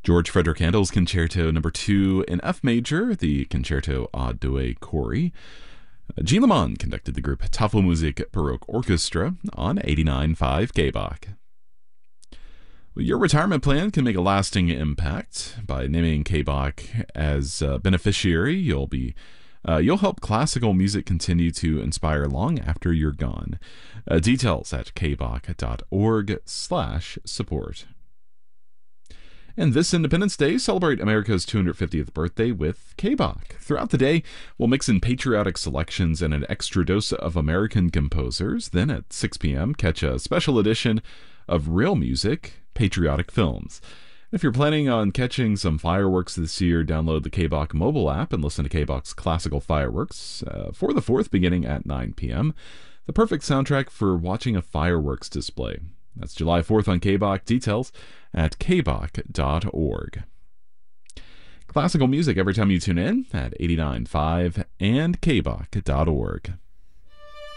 George Frederick Handel's Concerto Number 2 in F major, the Concerto a Due Cori. Jean Lemon conducted the group Tafelmusik Baroque Orchestra on 89.5 KBach. Your retirement plan can make a lasting impact. By naming KBach as a beneficiary, you'll help classical music continue to inspire long after you're gone. Details at kbach.org/support. And this Independence Day, celebrate America's 250th birthday with KBach. Throughout the day, we'll mix in patriotic selections and an extra dose of American composers. Then at 6 p.m., catch a special edition of Real Music, Patriotic Films. If you're planning on catching some fireworks this year, download the KBach mobile app and listen to KBach's classical fireworks for the 4th beginning at 9 p.m. The perfect soundtrack for watching a fireworks display. That's July 4th on KBach. Details at kbach.org. Classical music every time you tune in at 89.5 and kbach.org.